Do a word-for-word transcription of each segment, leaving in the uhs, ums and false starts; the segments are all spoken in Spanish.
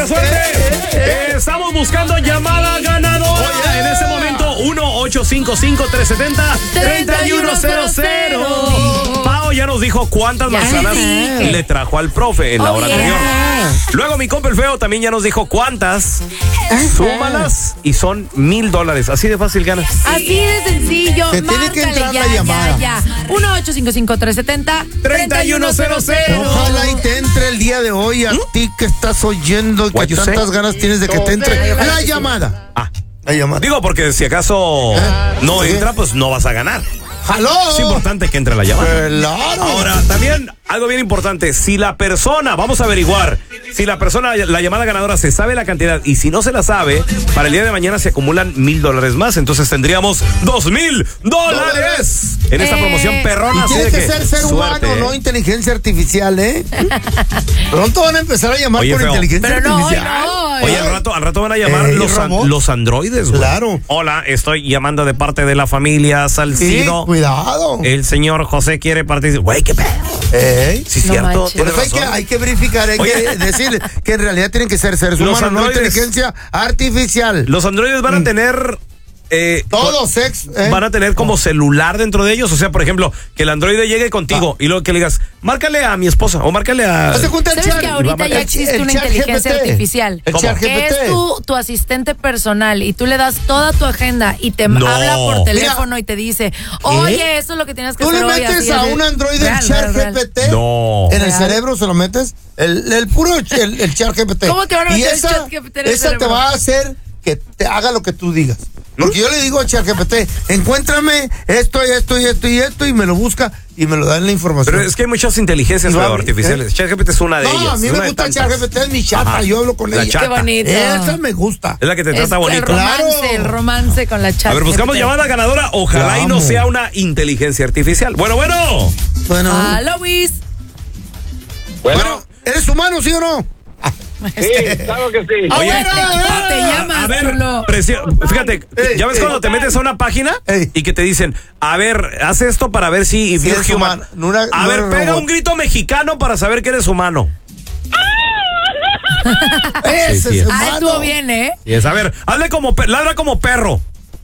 mucha suerte. Eh, estamos buscando llamada ganadora. Oye, en ese momento, uno ocho cinco cinco, tres siete cero, tres uno cero cero. Pao ya nos dijo cuántas manzanas sí. le trajo al profe en la hora oh, yeah. anterior. Luego mi compa el feo también ya nos dijo cuántas. Súmalas y son mil dólares. Así de fácil ganas. Así de sencillo. Se tiene que entrar ya, la llamada. Ya, ya. uno ocho cinco cinco, tres siete cero, tres uno cero cero. Ojalá y te entre el día de hoy a ¿Mm? ti que estás oyendo y que tantas say? ganas tienes de que te entre la llamada. Ah, la llamada. Digo, porque si acaso ¿Eh? no ¿Sí? entra, pues no vas a ganar. ¡Aló! Es importante que entre la llamada. Claro. Ahora, también algo bien importante, si la persona, vamos a averiguar, si la persona, la llamada ganadora se sabe la cantidad y si no se la sabe, para el día de mañana se acumulan mil dólares más, entonces tendríamos dos mil dólares en esta eh, promoción perrona. Y tiene que, que ser ser suerte, humano, eh. no inteligencia artificial, ¿eh? Pronto van a empezar a llamar Oye, por feo. inteligencia Pero no, artificial. No, Oye, al rato, al rato van a llamar eh, los, an, los androides, güey. Claro. Hola, estoy llamando de parte de la familia Salcido. Sí, cuidado. El señor José quiere participar. Güey, qué pedo. ¿Eh? Sí, no cierto. Pues hay, que, hay que verificar, hay Oye. que decir que en realidad tienen que ser seres humanos, no inteligencia artificial. Los androides van a mm. tener... Eh, Todo sex ¿eh? van a tener como celular dentro de ellos. O sea, por ejemplo, que el androide llegue contigo ah. y luego que le digas, márcale a mi esposa o márcale a... ¿Sabes que ahorita ya existe una inteligencia artificial? El chat G P T. Que es tu, tu asistente personal y tú le das toda tu agenda y te no. habla por teléfono Mira. y te dice, oye, ¿Eh? eso es lo que tienes que ¿Tú hacer ¿Tú le metes hoy, a así, un androide el chat G P T? No. ¿En el real? cerebro se lo metes? El, el puro el, el chat G P T. ¿Cómo te van a meter y esa, el chat G P T en el esa cerebro? te va a hacer que te haga lo que tú digas. Porque yo le digo a ChatGPT, encuéntrame esto y esto y esto y esto y me lo busca y me lo da en la información. Pero es que hay muchas inteligencias no, artificiales. ¿Eh? ChatGPT es una de no, ellas. No, a mí me gusta ChatGPT, es mi chata, Ajá. yo hablo con la ella. Chata. Qué bonito. Esa me gusta. Es la que te trata es bonito. El romance, claro. el romance con la chata. A ver, buscamos llamada ganadora. Ojalá y no sea una inteligencia artificial. Bueno, bueno. Bueno. Hola, Luis. Bueno. bueno, ¿eres humano, sí o no? Sí, claro que sí. Oye, Oye, ¿cómo te llamas, a ver, presi- fíjate, ey, ¿ya ves ey, cuando ey, te metes a una página ey. y que te dicen, a ver, haz esto para ver si... si eres humano. No una, a no ver, pega robot. un grito mexicano para saber que eres humano. Ese sí, es sí, ah, estuvo bien, ¿eh? Es, a ver, hazle como, ladra como perro.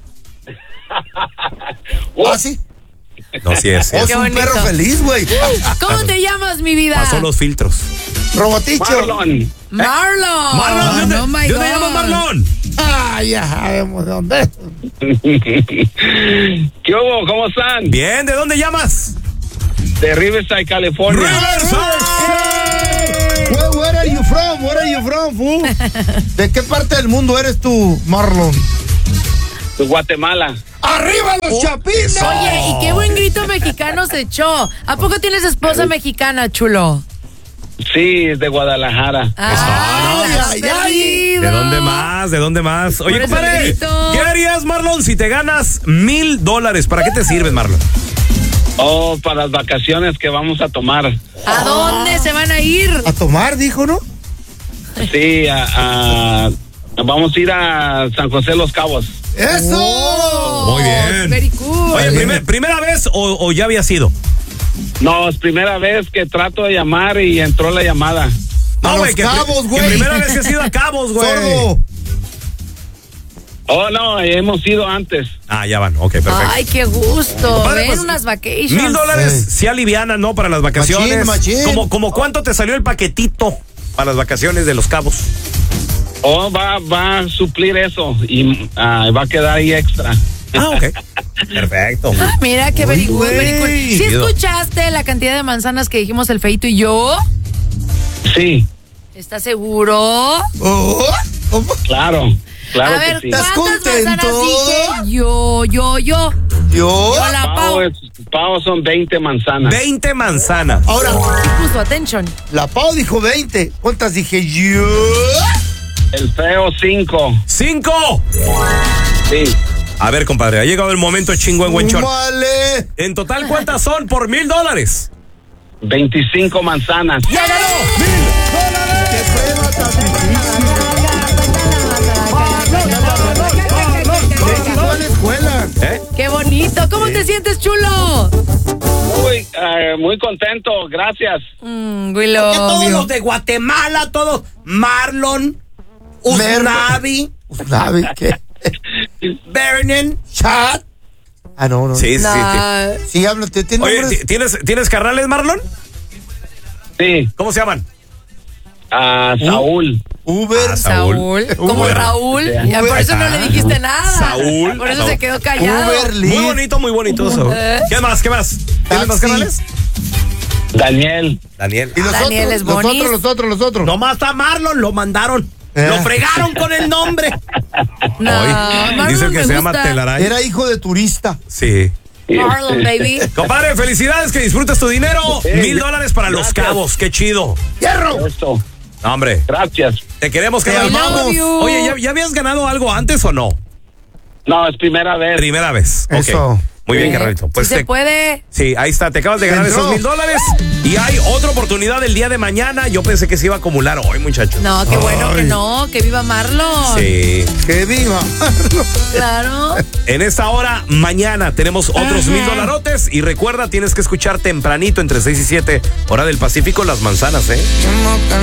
¿Ah, sí? No, sí es. Es un perro feliz, güey. ¿Cómo te llamas, mi vida? Pasó los filtros. Roboticho. Marlon. Marlon. Marlon, ¿de dónde, oh my ¿de dónde llamas Marlon? Ah, ya sabemos de dónde. ¿Qué hubo? ¿Cómo están? Bien, ¿de dónde llamas? De Riverside, California. Riverside. Where, where are you from? Where are you from, fool? ¿De qué parte del mundo eres tú, Marlon? De Guatemala. ¡Arriba los oh, chapines! Oye, ¿y qué buen grito mexicano se echó? ¿A poco tienes esposa mexicana, chulo? Sí, es de Guadalajara. Ah, ay, ay, ay. ¿De dónde más? ¿De dónde más? Oye, compadre, ¿qué harías, Marlon, si te ganas mil dólares? ¿Para qué te sirven, Marlon? Oh, para las vacaciones que vamos a tomar. ¿A dónde se van a ir? A tomar, dijo, ¿no? Sí, a, a, vamos a ir a San José Los Cabos. ¡Eso! Oh, muy bien. Very cool. Oye, primer, ¿primera vez o, o ya había sido? No, es primera vez que trato de llamar y entró la llamada. No, a güey, los que, Cabos, güey. Que primera vez que has ido a Cabos, güey. Sordo. Oh, no, hemos ido antes. Ah, ya van, ok, perfecto. Ay, qué gusto. Compadre, Ven pues, unas vacations. Mil dólares Sí. sí alivianan, ¿no? Para las vacaciones. Machín, machín. Como, como cuánto te salió el paquetito para las vacaciones de Los Cabos. Oh, va, va a suplir eso y uh, va a quedar ahí extra. Ah, ok. Perfecto. Ah, mira, qué very good, very cool. güey. ¿Sí escuchaste la cantidad de manzanas que dijimos el Feito y yo? Sí. ¿Estás seguro? Oh, ¿cómo? Claro, claro A ver, que sí. ¿estás ¿cuántas manzanas contento? dije? Yo, yo, yo. Yo. Yo la Pavo, Pau. es, Pavo son veinte manzanas. veinte manzanas. Ahora, Sí puso atención. la Pau dijo veinte. ¿Cuántas dije yo? El feo cinco. ¡Cinco! Sí. A ver, compadre, ha llegado el momento chingüengüenchón. Vale. En total, ¿cuántas son por mil dólares? veinticinco manzanas. ¡Ya ganó! ¡Mil dólares! ¿Qué prueba tan difícil? ¿Qué a la escuela? ¿Eh? ¡Qué bonito! ¿Cómo Sí. te sientes, chulo? Muy, uh, muy contento, gracias. Mm, we Que love todos you. los de Guatemala, todos, Marlon, Usnavi. Usnavi, ¿qué? Bernen, Chat. Ah, no, no. Sí, sí, No. sí. Sí, háblate. ¿Tienes Oye, nombres? ¿tienes, ¿tienes carnales, Marlon? Sí, ¿Cómo se llaman? a Saúl. Uber. Ah, Saúl, Saúl. como Uber. Raúl, ya por eso no le dijiste nada. Saúl. Por eso Saúl. se quedó callado. Uber, Muy Liz. bonito, muy bonito, Saúl. Eh. ¿Qué más? ¿Qué más? ¿Tienes más Taxi. canales? Daniel. Daniel. Y los Daniel otros, es los bonis. otros, los otros, los otros. Nomás está Marlon, lo mandaron. Eh. Lo fregaron con el nombre. No, Hoy, Marlon dicen que me se llama gusta. Telaraña. Era hijo de turista. Sí. Marlon, baby. Compadre, felicidades, que disfrutes tu dinero. Sí, Mil dólares para Los gracias. Cabos, qué chido. ¡Hierro! Esto. No, hombre, Gracias. te queremos, Te carnal. amamos. you. Oye, ¿ya, ¿ya habías ganado algo antes o no? No, es primera vez. Primera vez. Ok. Eso. Muy bien, Sí. carnalito. Pues Sí se te- puede. Sí, ahí está, te acabas de ganar Entró. esos mil dólares. Y hay otra oportunidad el día de mañana. Yo pensé que se iba a acumular hoy, muchachos. No, qué bueno que Ay. no, que viva Marlon. Sí. ¡Que viva! Claro. En esta hora, mañana, tenemos otros Ajá. mil dolarotes. Y recuerda, tienes que escuchar tempranito, entre seis y siete, hora del Pacífico, Las Manzanas, ¿eh?